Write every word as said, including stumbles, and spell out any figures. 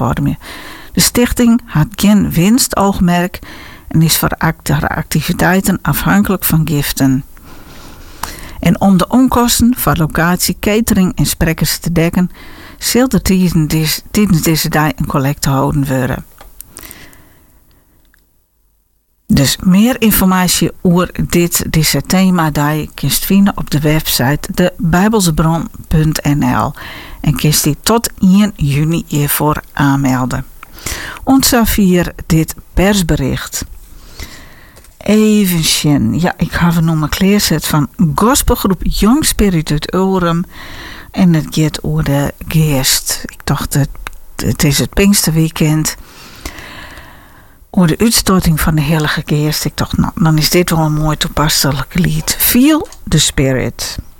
vormen. De stichting had geen winstoogmerk en is voor haar activiteiten afhankelijk van giften. En om de onkosten voor locatie, catering en sprekers te dekken, zal er tijdens deze dag een collecte houden worden. Dus meer informatie over dit deze thema kun je vinden op de website de bijbelsebron punt n l en kun je die tot één juni hiervoor aanmelden. Onze vier dit persbericht. Even zien. Ja, ik ga even noemen kleerzet van gospelgroep Young Spirit uit Ulrum. En het gaat over de geest. Ik dacht, het, het is het Pinksterweekend. Over de uitstorting van de Heilige Geest. Ik dacht, nou, dan is dit wel een mooi toepasselijk lied. Feel the Spirit.